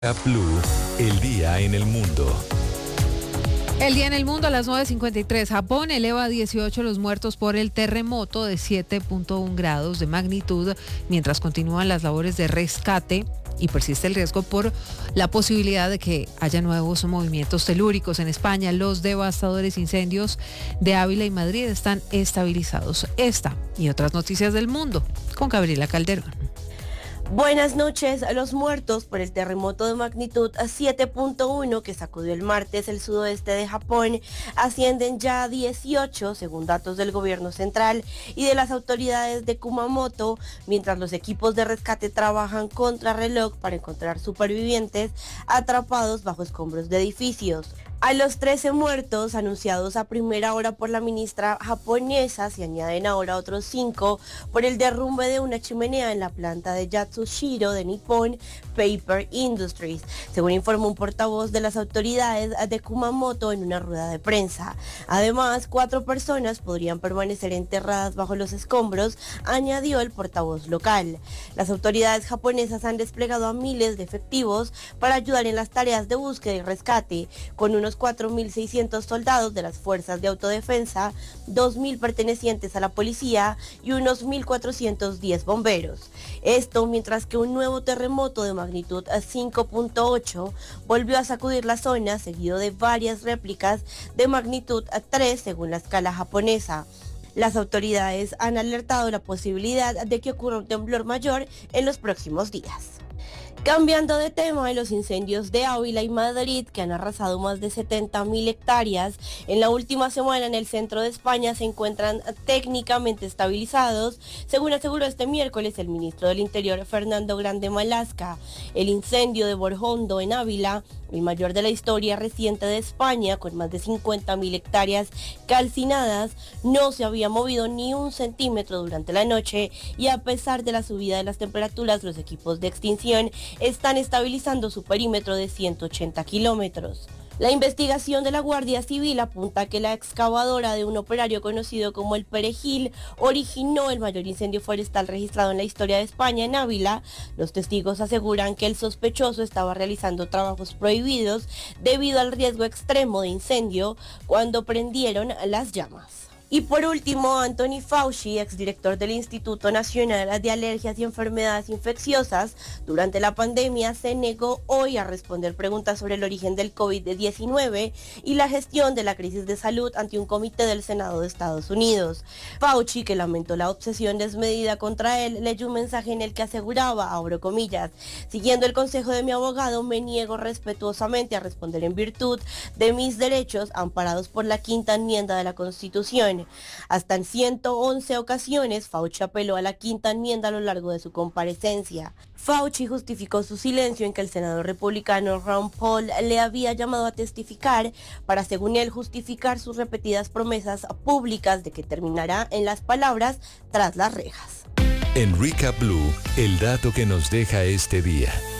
Blue, el día en el mundo. El día en el mundo a las 9:53. Japón eleva a 18 los muertos por el terremoto de 7.1 grados de magnitud, mientras continúan las labores de rescate y persiste el riesgo por la posibilidad de que haya nuevos movimientos telúricos. En España, los devastadores incendios de Ávila y Madrid están estabilizados. Esta y otras noticias del mundo con Gabriela Calderón. Buenas noches. Los muertos por el terremoto de magnitud 7.1 que sacudió el martes el sudoeste de Japón ascienden ya a 18, según datos del gobierno central y de las autoridades de Kumamoto, mientras los equipos de rescate trabajan contrarreloj para encontrar supervivientes atrapados bajo escombros de edificios. A los 13 muertos anunciados a primera hora por la ministra japonesa se añaden ahora otros 5 por el derrumbe de una chimenea en la planta de Yatsushiro de Nippon Paper Industries, según informó un portavoz de las autoridades de Kumamoto en una rueda de prensa. Además, 4 personas podrían permanecer enterradas bajo los escombros, añadió el portavoz local. Las autoridades japonesas han desplegado a miles de efectivos para ayudar en las tareas de búsqueda y rescate, con unos 4.600 soldados de las fuerzas de autodefensa, 2.000 pertenecientes a la policía y unos 1.410 bomberos. Esto mientras que un nuevo terremoto de magnitud 5.8 volvió a sacudir la zona, seguido de varias réplicas de magnitud 3 según la escala japonesa. Las autoridades han alertado la posibilidad de que ocurra un temblor mayor en los próximos días. Cambiando de tema, los incendios de Ávila y Madrid, que han arrasado más de 70.000 hectáreas en la última semana en el centro de España, se encuentran técnicamente estabilizados, según aseguró este miércoles el ministro del Interior, Fernando Grande Marlaska. El incendio de Borjondo en Ávila, el mayor de la historia reciente de España, con más de 50.000 hectáreas calcinadas, no se había movido ni un centímetro durante la noche y a pesar de la subida de las temperaturas, los equipos de extinción están estabilizando su perímetro de 180 kilómetros. La investigación de la Guardia Civil apunta que la excavadora de un operario conocido como el Perejil originó el mayor incendio forestal registrado en la historia de España en Ávila. Los testigos aseguran que el sospechoso estaba realizando trabajos prohibidos debido al riesgo extremo de incendio cuando prendieron las llamas. Y por último, Anthony Fauci, exdirector del Instituto Nacional de Alergias y Enfermedades Infecciosas, durante la pandemia se negó hoy a responder preguntas sobre el origen del COVID-19 y la gestión de la crisis de salud ante un comité del Senado de Estados Unidos. Fauci, que lamentó la obsesión desmedida contra él, leyó un mensaje en el que aseguraba, abro comillas, siguiendo el consejo de mi abogado, me niego respetuosamente a responder en virtud de mis derechos amparados por la quinta enmienda de la Constitución. Hasta en 111 ocasiones, Fauci apeló a la quinta enmienda a lo largo de su comparecencia. Fauci justificó su silencio en que el senador republicano Ron Paul le había llamado a testificar para, según él, justificar sus repetidas promesas públicas de que terminará en las palabras tras las rejas. En Recap Blue, el dato que nos deja este día.